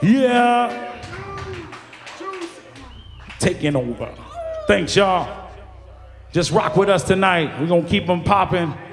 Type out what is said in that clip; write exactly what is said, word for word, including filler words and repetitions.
Yeah. Taking over. Thanks, y'all. Just rock with us tonight. We're gonna keep them popping.